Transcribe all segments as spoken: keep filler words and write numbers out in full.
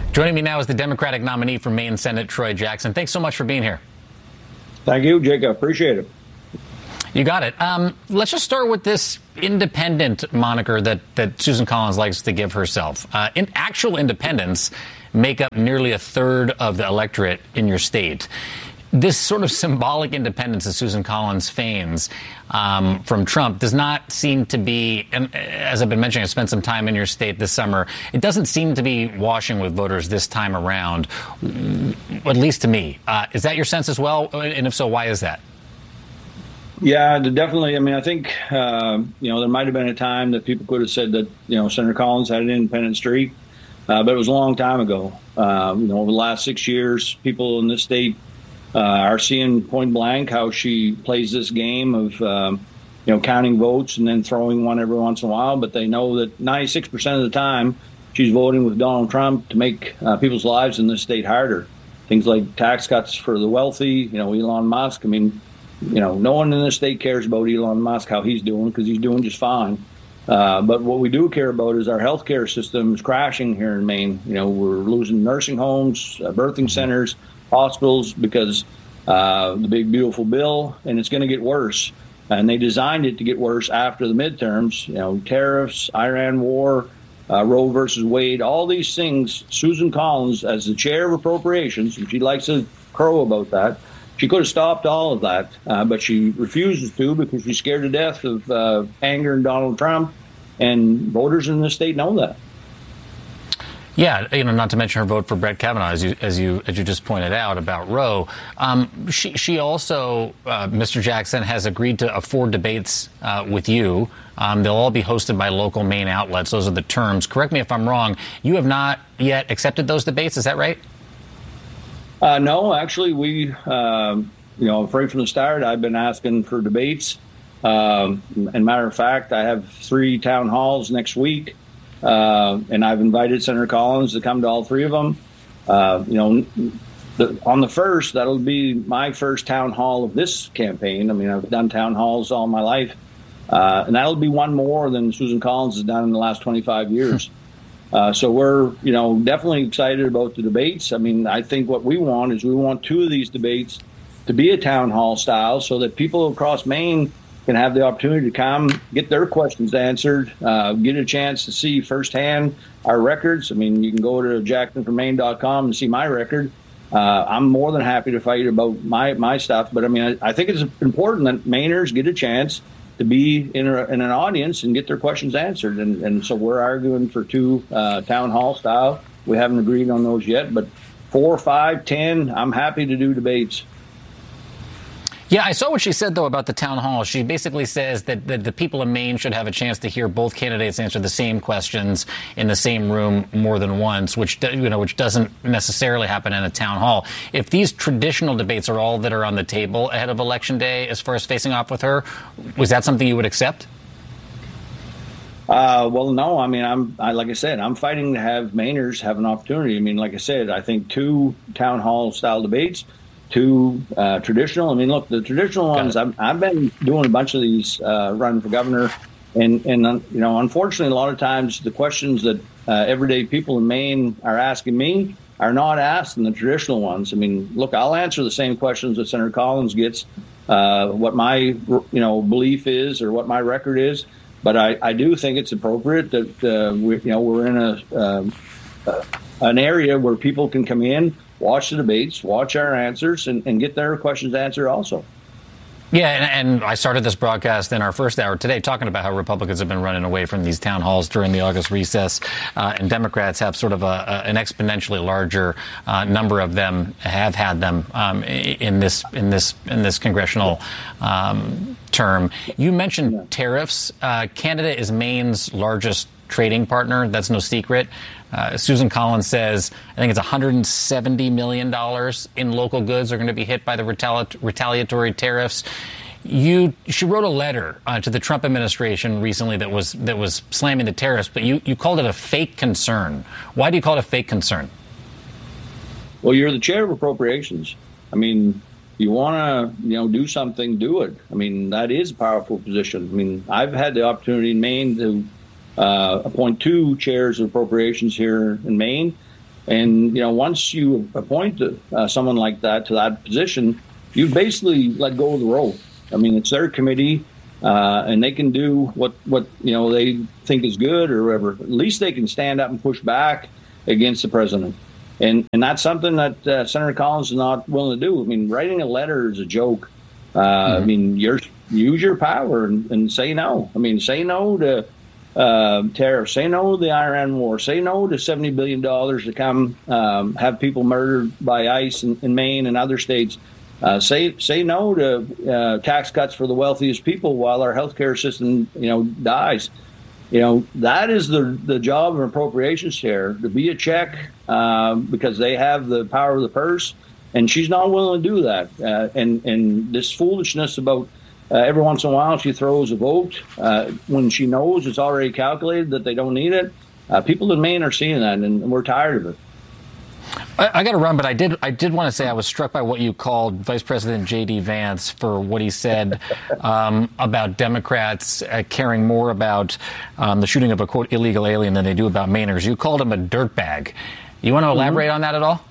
Joining me now is the Democratic nominee for Maine Senate, Troy Jackson. Thanks so much for being here. Thank you, Jacob. Appreciate it. You got it. Um, let's just start with this independent moniker that, that Susan Collins likes to give herself. Uh, in actual independents make up nearly a third of the electorate in your state. This sort of symbolic independence that Susan Collins feigns um, from Trump does not seem to be, and as I've been mentioning, I spent some time in your state this summer. It doesn't seem to be washing with voters this time around, at least to me. Uh, is that your sense as well? And if so, why is that? Yeah, definitely. I mean, I think, uh, you know, there might have been a time that people could have said that, you know, Senator Collins had an independent streak, uh, but it was a long time ago. Uh, you know, over the last six years, people in this state uh, are seeing point blank how she plays this game of, um, you know, counting votes and then throwing one every once in a while. But they know that ninety-six percent of the time she's voting with Donald Trump to make uh, people's lives in this state harder. Things like tax cuts for the wealthy, you know, Elon Musk. I mean, you know, no one in this state cares about Elon Musk, how he's doing, because he's doing just fine. Uh, but what we do care about is our healthcare system is crashing here in Maine. You know, we're losing nursing homes, uh, birthing centers, hospitals because uh, the big, beautiful bill, and it's going to get worse. And they designed it to get worse after the midterms. You know, tariffs, Iran war, uh, Roe versus Wade, all these things. Susan Collins, as the chair of appropriations, and she likes to crow about that, she could have stopped all of that, uh, but she refuses to because she's scared to death of uh, anger in Donald Trump, and voters in this state know that. Yeah, you know, not to mention her vote for Brett Kavanaugh, as you as you as you just pointed out about Roe. Um, she she also, uh, Mister Jackson, has agreed to afford debates uh, with you. Um, they'll all be hosted by local Maine outlets. Those are the terms. Correct me if I'm wrong. You have not yet accepted those debates. Is that right? Uh, no, actually, we, um, you know, right from the start, I've been asking for debates. Um, and matter of fact, I have three town halls next week. Uh, and I've invited Senator Collins to come to all three of them. Uh, you know, the, on the first, that'll be my first town hall of this campaign. I mean, I've done town halls all my life. Uh, and that'll be one more than Susan Collins has done in the last twenty-five years. Uh, so we're, you know, definitely excited about the debates. I mean, I think what we want is we want two of these debates to be a town hall style so that people across Maine can have the opportunity to come, get their questions answered, uh, get a chance to see firsthand our records. I mean, you can go to jackson for maine dot com and see my record. Uh, I'm more than happy to fight about my, my stuff. But, I mean, I, I think it's important that Mainers get a chance to be in, a, in an audience and get their questions answered. And, and so we're arguing for two uh, town hall style. We haven't agreed on those yet, but four, five, ten, I'm happy to do debates. Yeah, I saw what she said, though, about the town hall. She basically says that, that the people of Maine should have a chance to hear both candidates answer the same questions in the same room more than once, which, you know, which doesn't necessarily happen in a town hall. If these traditional debates are all that are on the table ahead of Election Day as far as facing off with her, was that something you would accept? Uh, well, no. I mean, I'm I, like I said, I'm fighting to have Mainers have an opportunity. I mean, like I said, I think two town hall style debates. Two uh, traditional. I mean, look, the traditional ones. I've, I've been doing a bunch of these uh, running for governor, and and uh, you know, unfortunately, a lot of times the questions that uh, everyday people in Maine are asking me are not asked in the traditional ones. I mean, look, I'll answer the same questions that Senator Collins gets, uh, what my you know belief is or what my record is, but I, I do think it's appropriate that uh, we, you know we're in a uh, uh, an area where people can come in, watch the debates, watch our answers, and, and get their questions answered also. Yeah, and, and I started this broadcast in our first hour today talking about how Republicans have been running away from these town halls during the August recess, uh, and Democrats have sort of a, a, an exponentially larger uh, number of them have had them um, in this in this in this congressional um, term. You mentioned yeah. tariffs. Uh, Canada is Maine's largest trading partner. That's no secret. Uh, Susan Collins says, I think it's one hundred seventy million dollars in local goods are going to be hit by the retali- retaliatory tariffs. You, she wrote a letter uh, to the Trump administration recently that was that was slamming the tariffs, but you, you called it a fake concern. Why do you call it a fake concern? Well, you're the chair of appropriations. I mean, you want to, you know, do something, do it. I mean, that is a powerful position. I mean, I've had the opportunity in Maine to Uh, appoint two chairs of appropriations here in Maine. And, you know, once you appoint uh, someone like that to that position, you basically let go of the role. I mean, it's their committee, uh, and they can do what, what, you know, they think is good or whatever. At least they can stand up and push back against the president. And and that's something that uh, Senator Collins is not willing to do. I mean, writing a letter is a joke. Uh, mm-hmm. I mean, you're, use your power and, and say no. I mean, say no to uh, tariffs, say no to the Iran war, say no to seventy billion dollars to come um, have people murdered by ICE in, in Maine and other states. Uh, say say no to uh, tax cuts for the wealthiest people while our healthcare system, you know, dies. You know, that is the the job of an appropriations chair, to be a check uh, because they have the power of the purse, and she's not willing to do that. Uh, and and this foolishness about uh, every once in a while she throws a vote uh, when she knows it's already calculated that they don't need it. Uh, people in Maine are seeing that, and we're tired of it. I, I got to run, but I did I did want to say I was struck by what you called Vice President J D. Vance for what he said um, about Democrats uh, caring more about um, the shooting of a, quote, illegal alien than they do about Mainers. You called him a dirtbag. You want to elaborate mm-hmm. on that at all?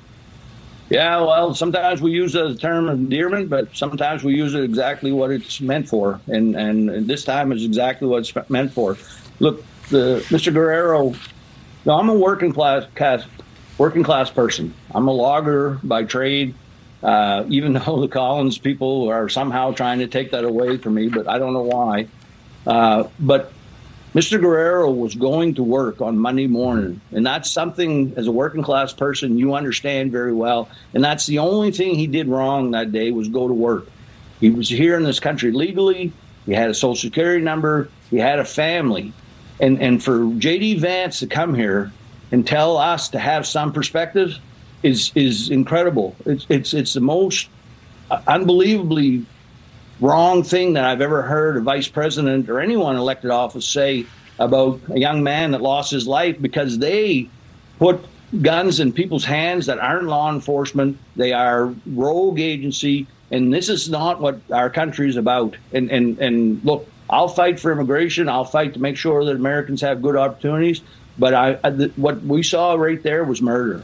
Yeah, well, sometimes we use the term endearment, but sometimes we use it exactly what it's meant for. And, and this time is exactly what it's meant for. Look, the, Mister Guerrero, no, I'm a working class class working class person. I'm a logger by trade, uh, even though the Collins people are somehow trying to take that away from me, but I don't know why. Uh, but Mister Guerrero was going to work on Monday morning, and that's something, as a working class person, you understand very well. And that's the only thing he did wrong that day, was go to work. He was here in this country legally. He had a Social Security number. He had a family. And, and for J D. Vance to come here and tell us to have some perspective is is incredible. It's it's it's the most unbelievably wrong thing that I've ever heard a vice president or anyone in elected office say about a young man that lost his life because they put guns in people's hands that aren't law enforcement. They are rogue agency, and this is not what our country is about. And and and look, I'll fight for immigration. I'll fight to make sure that Americans have good opportunities. But I, I, what we saw right there was murder.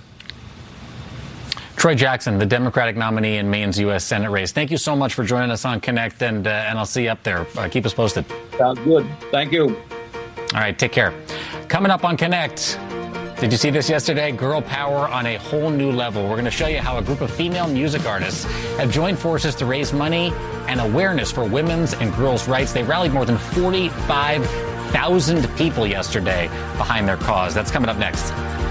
Troy Jackson, the Democratic nominee in Maine's U S Senate race. Thank you so much for joining us on Connect, and uh, and I'll see you up there. Uh, keep us posted. Sounds good. Thank you. All right, take care. Coming up on Connect, did you see this yesterday? Girl power on a whole new level. We're going to show you how a group of female music artists have joined forces to raise money and awareness for women's and girls' rights. They rallied more than forty-five thousand people yesterday behind their cause. That's coming up next.